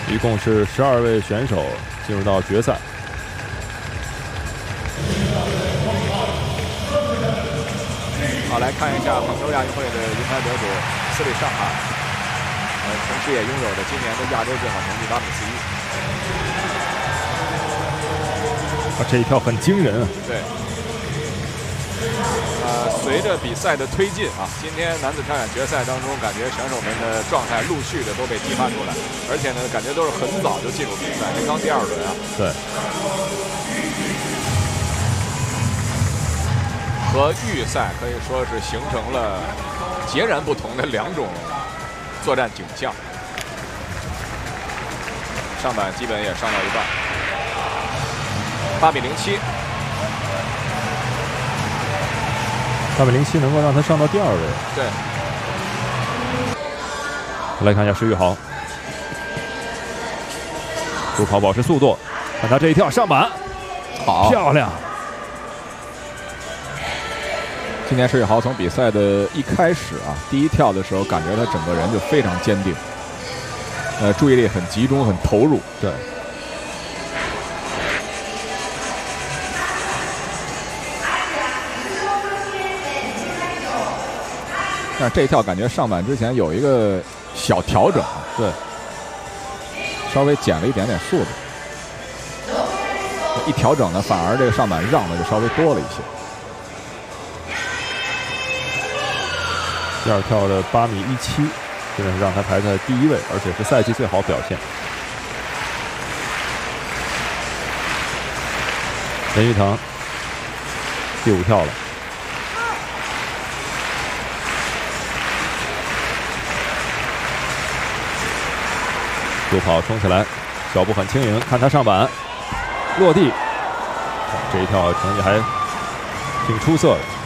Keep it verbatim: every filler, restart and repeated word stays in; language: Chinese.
一共是十二位选手进入到决赛。 好，来看一下杭州亚运会的银牌得主斯里上海，呃，同时也拥有着今年的亚洲最好成绩八米四一。 啊，这一跳很惊人啊！ 对。呃，随着比赛的推进啊，今天男子跳远决赛当中，感觉选手们的状态陆续的都被激发出来，而且呢，感觉都是很早就进入比赛，这刚第二轮啊。 对。 和预赛可以说是形成了截然不同的两种作战景象。上板基本也上到一半，八比零七。 八比零七能够让他上到第二位。 对。 来看一下石宇豪，助跑保持速度，看他这一跳上板， 好漂亮。 今年石宇豪从比赛的一开始啊，第一跳的时候，感觉他整个人就非常坚定，呃，注意力很集中，很投入。 对。 但是这一跳感觉上板之前有一个小调整， 对， 稍微减了一点点速度。一调整呢，反而这个上板让的就稍微多了一些。 第二跳的八米一七，真的是让他排在第一位，而且是赛季最好表现。任玉腾第五跳了。助跑冲起来，脚步很轻盈，看他上板落地，这一跳成绩还挺出色的。